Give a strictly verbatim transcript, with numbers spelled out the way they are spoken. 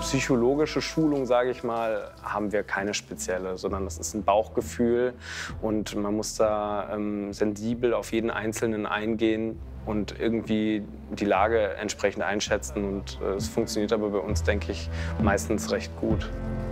psychologische Schulung, sage ich mal, haben wir keine spezielle, sondern das ist ein Bauchgefühl und man muss da ähm, sensibel auf jeden Einzelnen eingehen und irgendwie die Lage entsprechend einschätzen. Und äh, es funktioniert aber bei uns, denke ich, meistens recht gut.